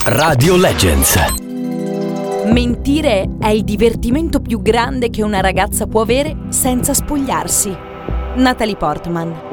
Radio Legends. Mentire è il divertimento più grande che una ragazza può avere senza spogliarsi. Natalie Portman.